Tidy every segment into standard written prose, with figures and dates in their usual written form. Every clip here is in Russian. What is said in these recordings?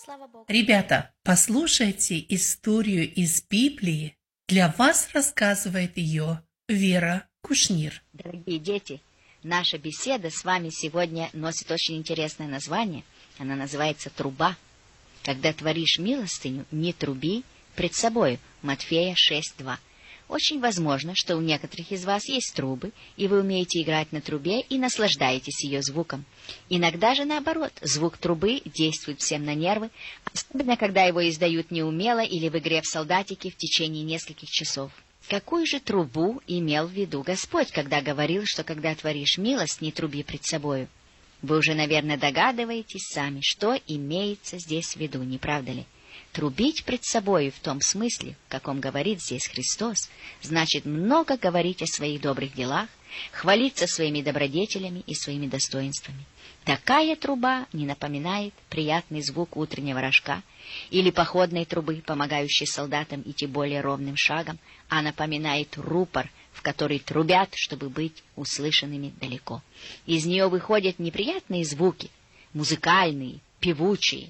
слава Богу. Ребята, послушайте историю из Библии. Для вас рассказывает ее Вера Кушнир. Дорогие дети, наша беседа с вами сегодня носит очень интересное название. Она называется «Труба». Когда творишь милостыню, не труби пред собою. Матфея 6:2. Очень возможно, что у некоторых из вас есть трубы, и вы умеете играть на трубе и наслаждаетесь ее звуком. Иногда же наоборот, звук трубы действует всем на нервы, особенно когда его издают неумело или в игре в солдатики в течение нескольких часов. Какую же трубу имел в виду Господь, когда говорил, что когда творишь милость, не труби пред собою? Вы уже, наверное, догадываетесь сами, что имеется здесь в виду, не правда ли? Трубить пред собою в том смысле, в каком говорит здесь Христос, значит много говорить о своих добрых делах, хвалиться своими добродетелями и своими достоинствами. Такая труба не напоминает приятный звук утреннего рожка или походной трубы, помогающей солдатам идти более ровным шагом, а напоминает рупор, в который трубят, чтобы быть услышанными далеко. Из нее выходят неприятные звуки, музыкальные, певучие,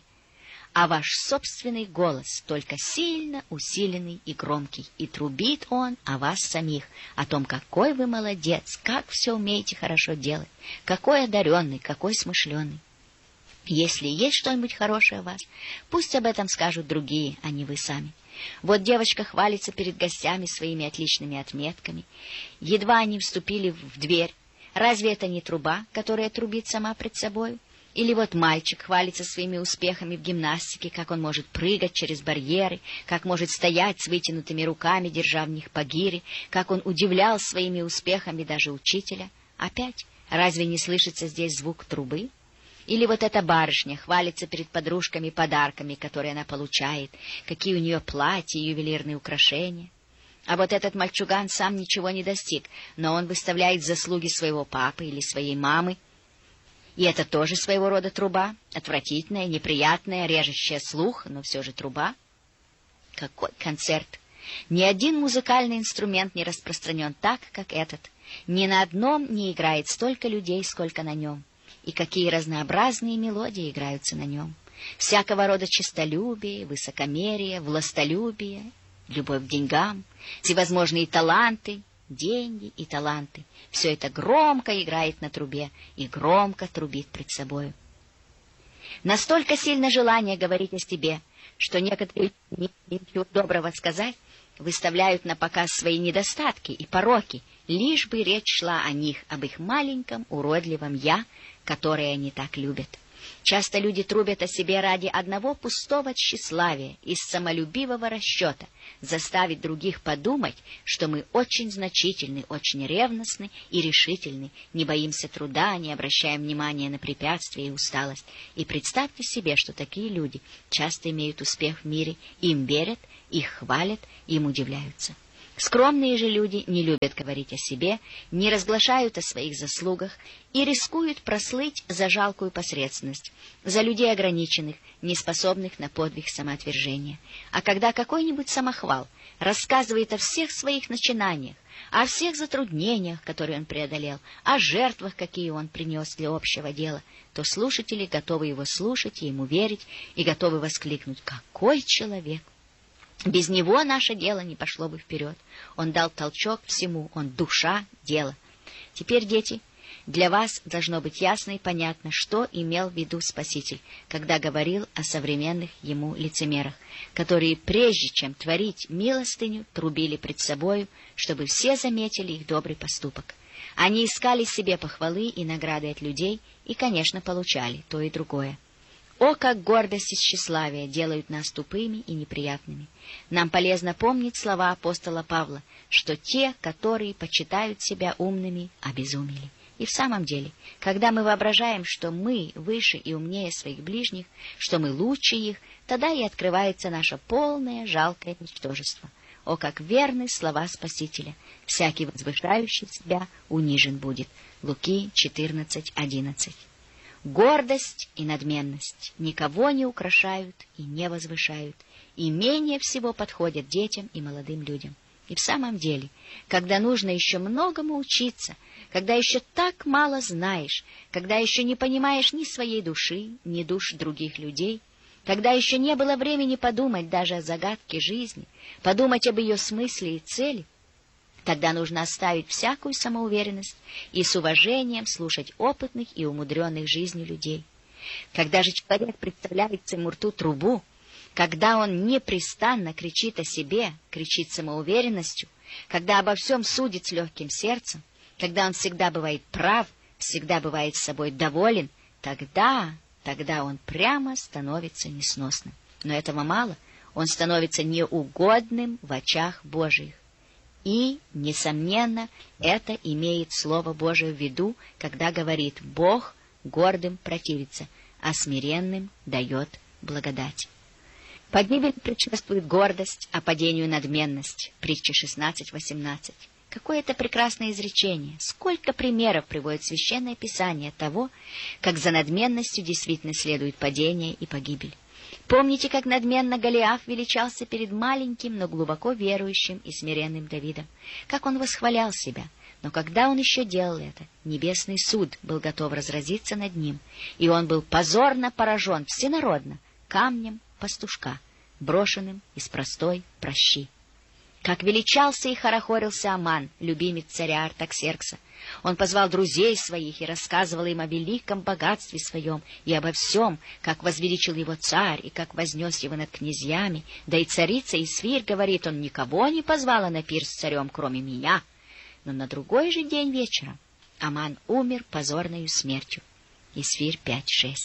а ваш собственный голос только сильно усиленный и громкий, и трубит он о вас самих, о том, какой вы молодец, как все умеете хорошо делать, какой одаренный, какой смышленый. Если есть что-нибудь хорошее в вас, пусть об этом скажут другие, а не вы сами. Вот девочка хвалится перед гостями своими отличными отметками. Едва они вступили в дверь. Разве это не труба, которая трубит сама пред собой? Или вот мальчик хвалится своими успехами в гимнастике, как он может прыгать через барьеры, как может стоять с вытянутыми руками, держа в них пагири, как он удивлял своими успехами даже учителя. Опять, разве не слышится здесь звук трубы? Или вот эта барышня хвалится перед подружками подарками, которые она получает, какие у нее платья и ювелирные украшения. А вот этот мальчуган сам ничего не достиг, но он выставляет заслуги своего папы или своей мамы. И это тоже своего рода труба, отвратительная, неприятная, режущая слух, но все же труба. Какой концерт! Ни один музыкальный инструмент не распространен так, как этот. Ни на одном не играет столько людей, сколько на нем. И какие разнообразные мелодии играются на нем. Всякого рода честолюбие, высокомерие, властолюбие, любовь к деньгам, всевозможные таланты, деньги и таланты. Все это громко играет на трубе и громко трубит пред собою. Настолько сильно желание говорить о себе, что некоторые, ничего доброго сказать, выставляют на показ свои недостатки и пороки, лишь бы речь шла о них, об их маленьком, уродливом «я», которое они так любят. Часто люди трубят о себе ради одного пустого тщеславия, из самолюбивого расчета, заставить других подумать, что мы очень значительны, очень ревностны и решительны, не боимся труда, не обращаем внимания на препятствия и усталость. И представьте себе, что такие люди часто имеют успех в мире, им верят, их хвалят, им удивляются. Скромные же люди не любят говорить о себе, не разглашают о своих заслугах и рискуют прослыть за жалкую посредственность, за людей ограниченных, неспособных на подвиг самоотвержения. А когда какой-нибудь самохвал рассказывает о всех своих начинаниях, о всех затруднениях, которые он преодолел, о жертвах, какие он принес для общего дела, то слушатели готовы его слушать и ему верить, и готовы воскликнуть: «Какой человек! Без него наше дело не пошло бы вперед. Он дал толчок всему, он душа дела». Теперь, дети, для вас должно быть ясно и понятно, что имел в виду Спаситель, когда говорил о современных ему лицемерах, которые, прежде чем творить милостыню, трубили пред собою, чтобы все заметили их добрый поступок. Они искали себе похвалы и награды от людей и, конечно, получали то и другое. О, как гордость и тщеславие делают нас тупыми и неприятными! Нам полезно помнить слова апостола Павла, что те, которые почитают себя умными, обезумели. И в самом деле, когда мы воображаем, что мы выше и умнее своих ближних, что мы лучше их, тогда и открывается наше полное жалкое ничтожество. О, как верны слова Спасителя! «Всякий возвышающий себя унижен будет». Луки 14:11. Гордость и надменность никого не украшают и не возвышают, и менее всего подходят детям и молодым людям. И в самом деле, когда нужно еще многому учиться, когда еще так мало знаешь, когда еще не понимаешь ни своей души, ни душ других людей, когда еще не было времени подумать даже о загадке жизни, подумать об ее смысле и цели, тогда нужно оставить всякую самоуверенность и с уважением слушать опытных и умудренных жизнью людей. Когда же человек представляет своему рту трубу, когда он непрестанно кричит о себе, кричит самоуверенностью, когда обо всем судит с легким сердцем, когда он всегда бывает прав, всегда бывает с собой доволен, тогда он прямо становится несносным. Но этого мало, он становится неугодным в очах Божиих. И, несомненно, это имеет Слово Божие в виду, когда говорит: Бог гордым противится, а смиренным дает благодать. Погибели предшествует гордость, а падению надменность. Притча 16:18. Какое это прекрасное изречение! Сколько примеров приводит Священное Писание того, как за надменностью действительно следует падение и погибель. Помните, как надменно Голиаф величался перед маленьким, но глубоко верующим и смиренным Давидом, как он восхвалял себя. Но когда он еще делал это, небесный суд был готов разразиться над ним, и он был позорно поражен всенародно камнем пастушка, брошенным из простой пращи. Как величался и хорохорился Аман, любимец царя Артаксеркса. Он позвал друзей своих и рассказывал им о великом богатстве своем и обо всем, как возвеличил его царь и как вознес его над князьями. Да и царица Исфирь, говорит, он никого не позвала на пир с царем, кроме меня. Но на другой же день вечером Аман умер позорною смертью. Исфирь 5:6.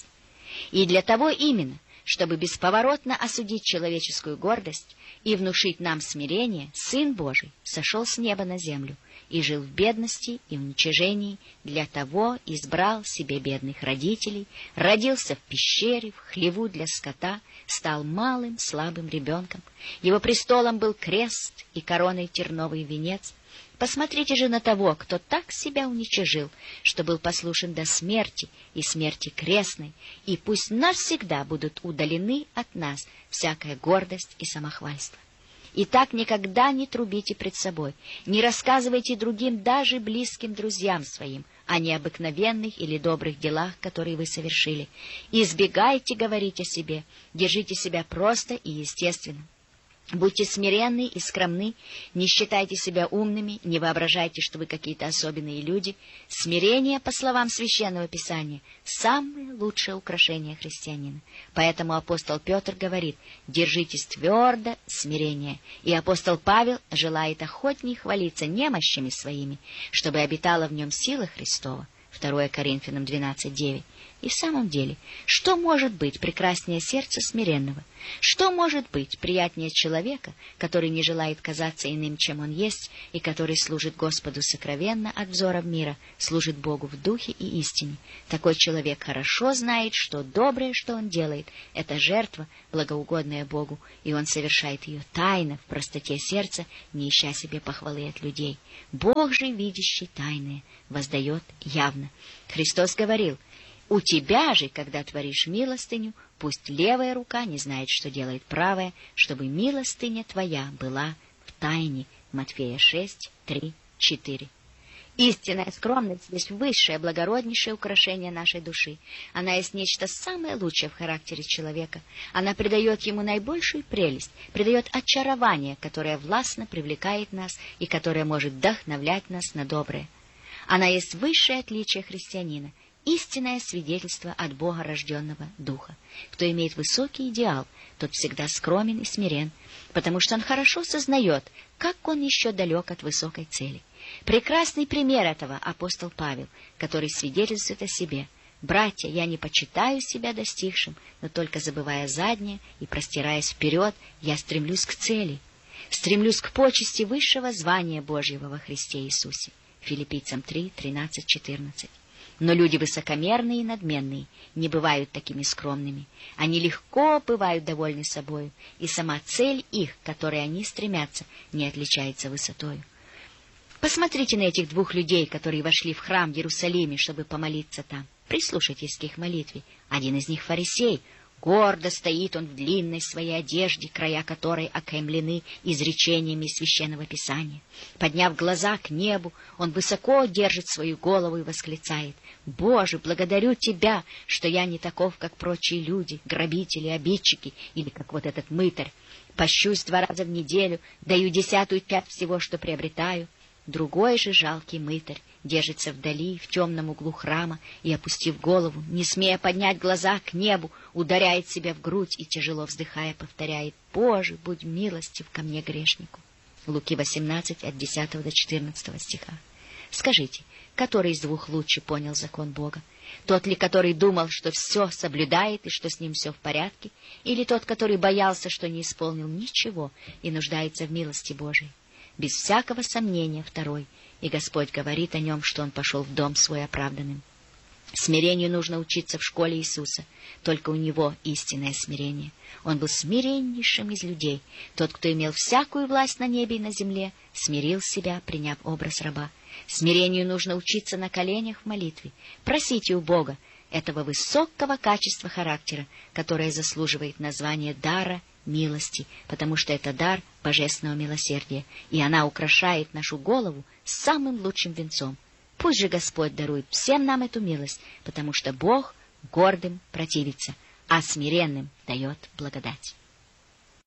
И для того именно, чтобы бесповоротно осудить человеческую гордость и внушить нам смирение, Сын Божий сошел с неба на землю и жил в бедности и уничижении, для того избрал себе бедных родителей, родился в пещере, в хлеву для скота, стал малым слабым ребенком. Его престолом был крест и короной терновый венец. Посмотрите же на того, кто так себя уничижил, что был послушен до смерти и смерти крестной, и пусть навсегда будут удалены от нас всякая гордость и самохвальство. Итак, никогда не трубите пред собой, не рассказывайте другим, даже близким друзьям своим, о необыкновенных или добрых делах, которые вы совершили. Избегайте говорить о себе, держите себя просто и естественно. Будьте смиренны и скромны, не считайте себя умными, не воображайте, что вы какие-то особенные люди. Смирение, по словам Священного Писания, самое лучшее украшение христианина. Поэтому апостол Петр говорит: «Держитесь твердо смирения». И апостол Павел желает охотней хвалиться немощами своими, чтобы обитала в нем сила Христова. 2 Коринфянам 12:9. И в самом деле, что может быть прекраснее сердца смиренного? Что может быть приятнее человека, который не желает казаться иным, чем он есть, и который служит Господу сокровенно от взоров мира, служит Богу в духе и истине? Такой человек хорошо знает, что доброе, что он делает, — это жертва, благоугодная Богу, и он совершает ее тайно, в простоте сердца, не ища себе похвалы от людей. Бог же, видящий тайное, воздает явно. Христос говорил: «У тебя же, когда творишь милостыню, пусть левая рука не знает, что делает правая, чтобы милостыня твоя была в тайне». Матфея 6:3-4. Истинная скромность здесь высшее, благороднейшее украшение нашей души. Она есть нечто самое лучшее в характере человека. Она придает ему наибольшую прелесть, придает очарование, которое властно привлекает нас и которое может вдохновлять нас на доброе. Она есть высшее отличие христианина, истинное свидетельство от Бога рожденного Духа. Кто имеет высокий идеал, тот всегда скромен и смирен, потому что он хорошо сознает, как он еще далек от высокой цели. Прекрасный пример этого апостол Павел, который свидетельствует о себе: «Братья, я не почитаю себя достигшим, но только забывая заднее и простираясь вперед, я стремлюсь к цели, стремлюсь к почести высшего звания Божьего во Христе Иисусе». Филиппийцам 3:13-14. Но люди высокомерные и надменные не бывают такими скромными. Они легко бывают довольны собою, и сама цель их, к которой они стремятся, не отличается высотою. Посмотрите на этих двух людей, которые вошли в храм в Иерусалиме, чтобы помолиться там. Прислушайтесь к их молитве. Один из них фарисей. Гордо стоит он в длинной своей одежде, края которой окаймлены изречениями из Священного Писания. Подняв глаза к небу, он высоко держит свою голову и восклицает: «Боже, благодарю Тебя, что я не таков, как прочие люди, грабители, обидчики или как вот этот мытарь. Пощусь 2 раза в неделю, даю 10/5 всего, что приобретаю». Другой же жалкий мытарь держится вдали, в темном углу храма, и, опустив голову, не смея поднять глаза к небу, ударяет себя в грудь и, тяжело вздыхая, повторяет: «Боже, будь милостив ко мне, грешнику». Луки 18, от 10 до 14 стиха. Скажите, который из двух лучше понял закон Бога? Тот ли, который думал, что все соблюдает и что с ним все в порядке, или тот, который боялся, что не исполнил ничего и нуждается в милости Божией? Без всякого сомнения второй, и Господь говорит о нем, что он пошел в дом свой оправданным. Смирению нужно учиться в школе Иисуса, только у него истинное смирение. Он был смиреннейшим из людей. Тот, кто имел всякую власть на небе и на земле, смирил себя, приняв образ раба. Смирению нужно учиться на коленях в молитве. Просите у Бога этого высокого качества характера, которое заслуживает названия дара милости, потому что это дар божественного милосердия, и она украшает нашу голову самым лучшим венцом. Пусть же Господь дарует всем нам эту милость, потому что Бог гордым противится, а смиренным дает благодать.